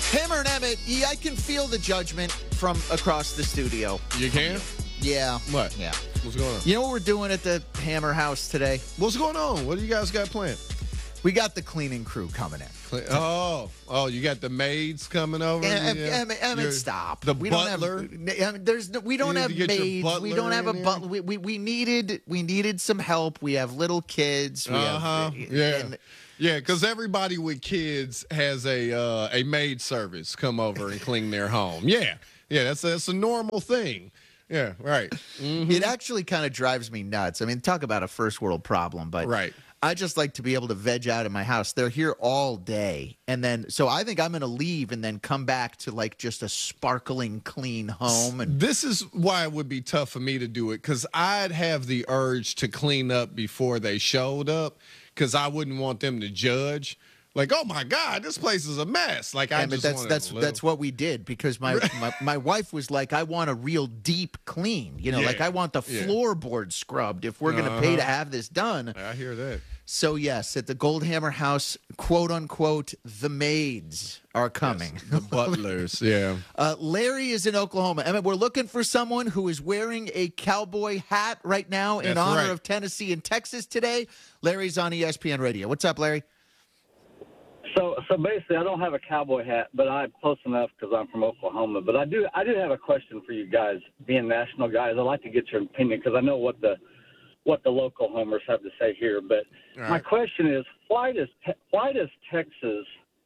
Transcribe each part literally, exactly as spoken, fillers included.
Hammer and Emmett, yeah, I can feel the judgment from across the studio. You can? Yeah. What? Yeah. What's going on? You know what we're doing at the Hammer House today? What's going on? What do you guys got planned? We got the cleaning crew coming in. Cle- Oh, oh, you got the maids coming over. Em- Yeah. Emmett, Emmett, You're- stop. The we butler. Don't have, I mean, there's no, we don't You have need to get your maids. We butler don't have a in here? butler. We, we we needed we needed some help. We have little kids. We Uh huh. have, Yeah. and- Yeah, because everybody with kids has a uh, a maid service come over and clean their home. Yeah, yeah, that's that's a normal thing. Yeah, right. Mhm. It actually kind of drives me nuts. I mean, talk about a first world problem, but Right. I just like to be able to veg out in my house. They're here all day. And then, so I think I'm going to leave and then come back to like just a sparkling clean home. And This is why it would be tough for me to do it because I'd have the urge to clean up before they showed up because I wouldn't want them to judge. Like, oh my God, this place is a mess. Like, I and just that's wanted that's a little- that's what we did because my, my my wife was like, I want a real deep clean. You know, Yeah. like I want the Yeah. floorboard scrubbed if we're going to pay to Uh-huh. have this done. I hear that. So yes, at the Goldhammer House, quote unquote, the maids are coming. The butlers, yeah. Uh, Larry is in Oklahoma. Emmett, we're looking for someone who is wearing a cowboy hat right now in That's honor right. of Tennessee and Texas today. Larry's on E S P N Radio. What's up, Larry? So, so basically, I don't have a cowboy hat, but I'm close enough because I'm from Oklahoma. But I do, I do have a question for you guys, being national guys. I'd like to get your opinion because I know what the, what the local homers have to say here. But All my right. question is, why does, Te- why does Texas,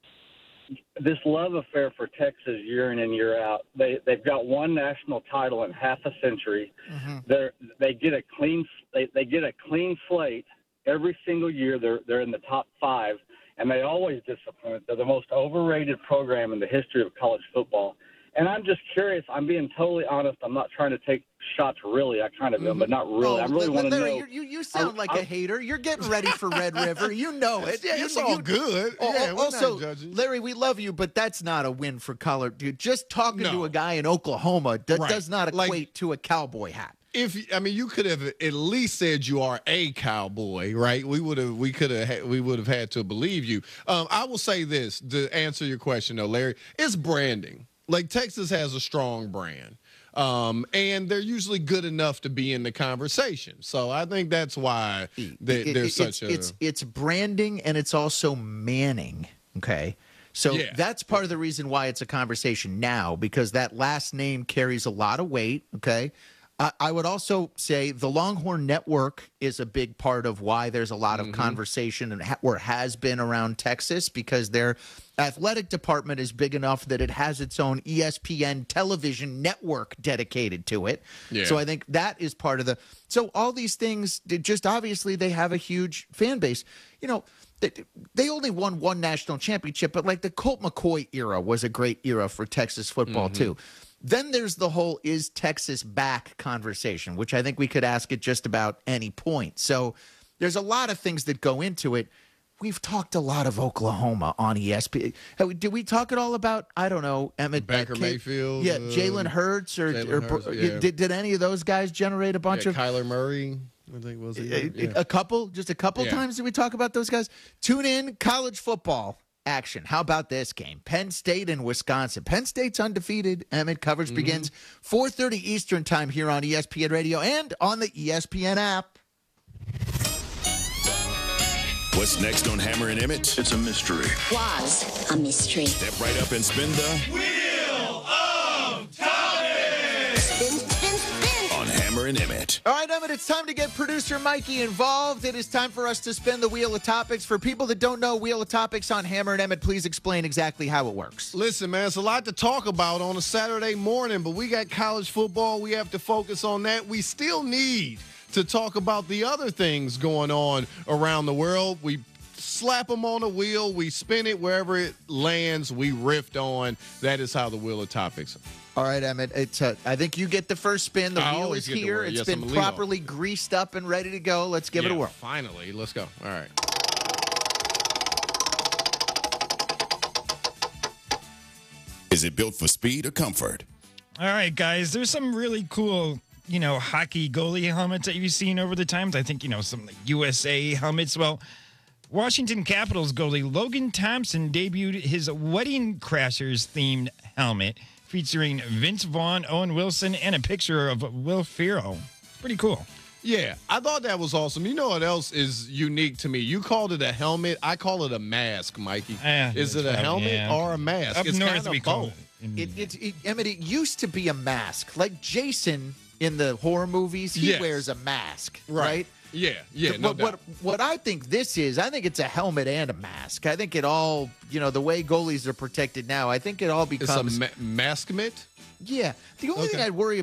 this love affair for Texas year in and year out? They, they've got one national title in half a century. They're, they get a clean, they, they get a clean slate every single year. They're, they're in the top five. And they always disappoint. They're the most overrated program in the history of college football. And I'm just curious. I'm being totally honest. I'm not trying to take shots, really. I kind of am, but not really. I really Oh, want to Larry, know. you're- you you sound I- like I- a hater. You're getting ready for Red River. You know it. Yeah, You- it's all you- good. Oh, Yeah, oh, we're also, not judging. Larry, we love you, but that's not a win for color, dude. Just talking to No. a guy in Oklahoma that Right. does not Like- equate to a cowboy hat. If I mean, you could have at least said you are a cowboy, right? We would have, we could have, we would have had to believe you. Um, I will say this to answer your question, though, Larry. It's branding. Like Texas has a strong brand, um, and they're usually good enough to be in the conversation. So I think that's why they, It- there's it- such it's, a. it's it's branding and it's also manning. Okay. So Yeah. that's part of the reason why it's a conversation now, because that last name carries a lot of weight. Okay. I, I would also say the Longhorn Network is a big part of why there's a lot of Mm-hmm. conversation and ha- or has been around Texas, because their athletic department is big enough that it has its own E S P N television network dedicated to it. Yeah. So I think that is part of the. So all these things, they just obviously they have a huge fan base. You know, they, they only won one national championship, but like the Colt McCoy era was a great era for Texas football too. Then there's the whole "is Texas back" conversation, which I think we could ask at just about any point. So there's a lot of things that go into it. We've talked a lot of Oklahoma on E S P N. Hey, did we talk at all about, I don't know, Emmett Baker uh, K- Mayfield, Yeah, uh, Jalen Hurts or, Jalen or Hurts, yeah. did, did any of those guys generate a bunch yeah, of Kyler Murray, I think was a, it? Yeah. a couple, just a couple Yeah. times did we talk about those guys? Tune in, college football action. How about this game? Penn State and Wisconsin. Penn State's undefeated. Emmett, coverage Mm-hmm. begins four thirty Eastern time here on E S P N Radio and on the E S P N app. What's next on Hammer and Emmett? It's a mystery. Was a mystery. Step right up and spin the Spin, spin, spin. on Hammer and Emmett. All right, Emmett, it's time to get producer Mikey involved. It is time for us to spin the Wheel of Topics. For people that don't know Wheel of Topics on Hammer and Emmett, please explain exactly how it works. Listen, man, it's a lot to talk about on a Saturday morning, but we got college football. We have to focus on that. We still need to talk about the other things going on around the world. We slap them on a wheel. We spin it wherever it lands. We riffed on. That is how the Wheel of Topics. All right, Emmett. It's uh, I think you get the first spin. The I wheel always is get the here. word. It's Yes, been I'm a leader. properly greased up and ready to go. Let's give it a Yeah, whirl. Finally, let's go. All right. Is it built for speed or comfort? All right, guys. There's some really cool, you know, hockey goalie helmets that you've seen over the times. I think, you know, some like U S A helmets. Well, Washington Capitals goalie Logan Thompson debuted his Wedding Crashers themed helmet featuring Vince Vaughn, Owen Wilson, and a picture of Will Ferrell. Pretty cool. Yeah, I thought that was awesome. You know what else is unique to me? You called it a helmet. I call it a mask, Mikey. Eh, is it a uh, helmet yeah. or a mask? Up it's north kind we of call both. it. It, it, it, Emmett, it used to be a mask. Like Jason in the horror movies, he Yes. wears a mask, right? Yeah, yeah. So No what, doubt. what what I think this is, I think it's a helmet and a mask. I think it all, you know, the way goalies are protected now, I think it all It's a becomes ma- maskment. yeah. The only Okay. thing I'd worry